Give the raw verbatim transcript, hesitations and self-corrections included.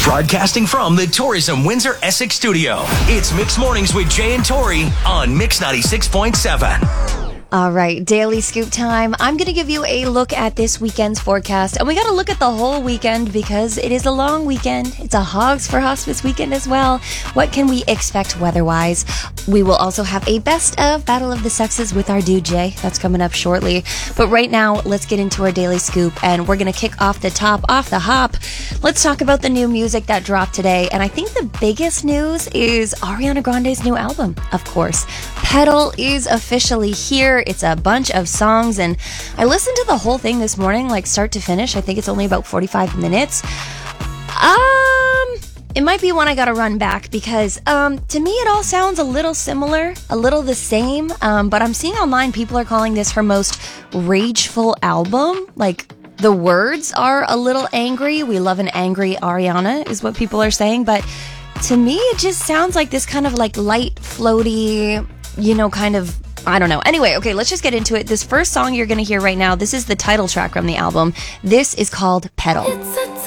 Broadcasting from the Tourism Windsor Essex studio, it's Mix Mornings with Jay and Tori on Mix ninety-six point seven. All right, Daily Scoop time. I'm going to give you a look at this weekend's forecast. And we got to look at the whole weekend because it is a long weekend. It's a Hogs for Hospice weekend as well. What can we expect weather-wise? We will also have a best of Battle of the Sexes with our dude Jay. That's coming up shortly. But right now, let's get into our Daily Scoop. And we're going to kick off the top, off the hop. Let's talk about the new music that dropped today. And I think the biggest news is Ariana Grande's new album, of course. Pedal is officially here. It's a bunch of songs, and I listened to the whole thing this morning, like start to finish. I think it's only about forty-five minutes. Um, it might be one I gotta run back because, um, to me it all sounds a little similar, a little the same, um, but I'm seeing online people are calling this her most rageful album. Like, the words are a little angry. We love an angry Ariana, is what people are saying, but to me it just sounds like this kind of like light, floaty, you know, kind of, I don't know. Anyway, okay, let's just get into it. This first song you're going to hear right now, this is the title track from the album. This is called Pedal. It's a